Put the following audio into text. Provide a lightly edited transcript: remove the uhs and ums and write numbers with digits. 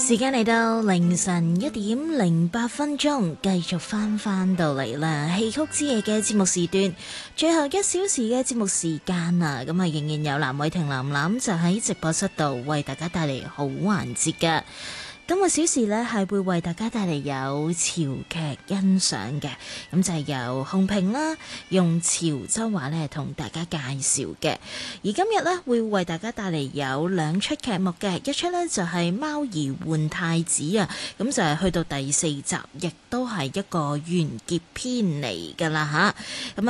時間嚟到凌晨1:08，繼續翻到嚟啦。戲曲之夜嘅節目時段，最後1小時嘅節目時間啊，咁啊仍然有藍偉霆藍藍就喺直播室度為大家帶嚟好環節㗎。今個小時呢係會為大家帶嚟有潮劇欣賞嘅，咁就係由洪平啦，用潮州話呢同大家介紹嘅。而今日呢會為大家帶嚟有2出劇目嘅，一出呢就係《貓兒換太子》啊，咁就係去到第4集，亦都係一個完結篇嚟㗎啦吓。咁